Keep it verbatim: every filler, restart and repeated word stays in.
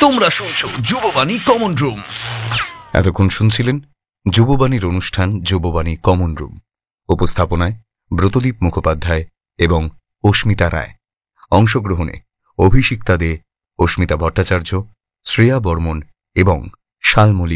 তোমরা শুনছো যুববাণী common room. এতক্ষণ শুনছিলেন যুববাণীর অনুষ্ঠান যুববাণী কমন রুম। উপস্থাপনায় ব্রতদীপ মুখোপাধ্যায় এবং অস্মিতা রায়। অংশগ্রহণে অভিষিক্তা দে, অস্মিতা ভট্টাচার্য, শ্রেয়া বর্মন এবং শালমলী